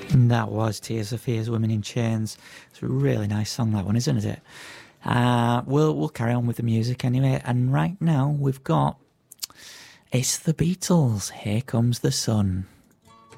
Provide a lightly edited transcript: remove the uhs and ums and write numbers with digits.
That was Tears for Fears, Women in Chains. It's a really nice song, that one, isn't it? We'll carry on with the music anyway. And right now we've got It's the Beatles. Here Comes the Sun.